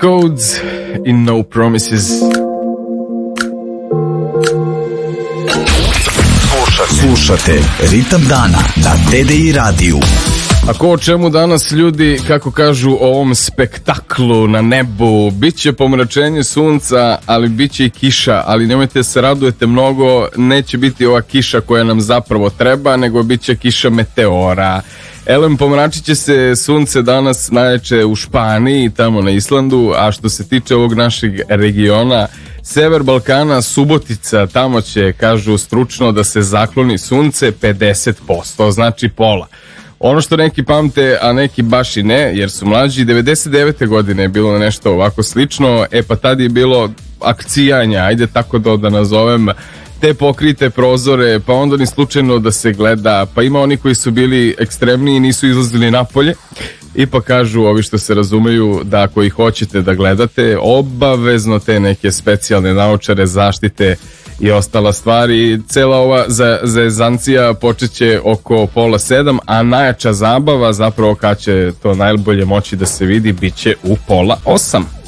Codes i No Promises. Slušate Ritam dana na TDI radiju. Ako o čemu danas ljudi, kako kažu o ovom spektaklu na nebu, bit će pomračenje sunca, ali bit će i kiša, ali nemojte se radujete mnogo, neće biti ova kiša koja nam zapravo treba, nego bit će kiša meteora. Elem, pomračit će se sunce danas najjače u Španiji, tamo na Islandu, a što se tiče ovog našeg regiona, sever Balkana, Subotica, tamo će, kažu stručno, da se zakloni sunce 50%, znači pola. Ono što neki pamte, a neki baš i ne, jer su mlađi, 99. godine je bilo nešto ovako slično, pa tad je bilo akcijanja, ajde tako da nazovem, te pokrite prozore, pa onda ni slučajno da se gleda, pa ima oni koji su bili ekstremniji i nisu izlazili napolje. Ipak kažu ovi što se razumeju da ako ih hoćete da gledate, obavezno te neke specijalne naočare, zaštite i ostala stvari. Cela ova zezancija počeće oko 6:30, a najjača zabava, zapravo kad će to najbolje moći da se vidi, bit će u 7:30.